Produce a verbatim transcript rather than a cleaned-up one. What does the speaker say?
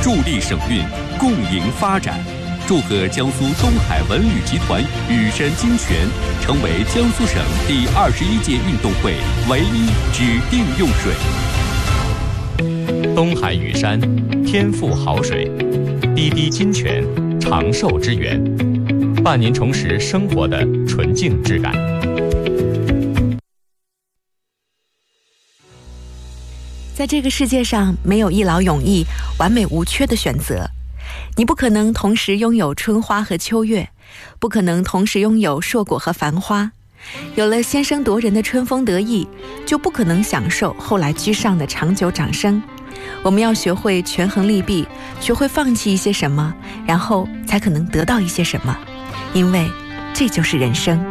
助力省运，共赢发展。祝贺江苏东海文旅集团羽山精泉成为江苏省第二十一届运动会唯一指定用水。 东海羽山，天赋好水；滴滴金泉，长寿之源，伴您重拾生活的纯净质感。 在这个世界上，没有一劳永逸、完美无缺的选择。你不可能同时拥有春花和秋月，不可能同时拥有硕果和繁花。有了先声夺人的春风得意，就不可能享受后来居上的长久掌声。我们要学会权衡利弊，学会放弃一些什么，然后才可能得到一些什么，因为这就是人生。